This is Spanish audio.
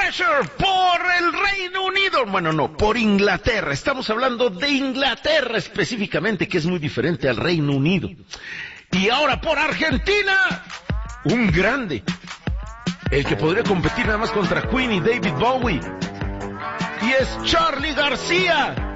Pressure por el Reino Unido. Bueno, no, por Inglaterra. Estamos hablando de Inglaterra específicamente, que es muy diferente al Reino Unido. Y ahora por Argentina, un grande. El que podría competir nada más contra Queen y David Bowie. Y es Charly García.